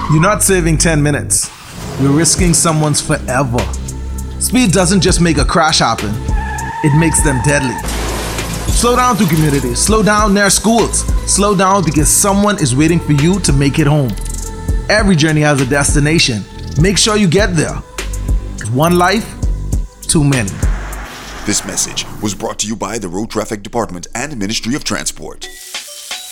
You're not saving 10 minutes. You're risking someone's forever. Speed doesn't just make a crash happen, it makes them deadly. Slow down through communities, slow down near schools, slow down because someone is waiting for you to make it home. Every journey has a destination. Make sure you get there. One life, too many. This message was brought to you by the Road Traffic Department and Ministry of Transport.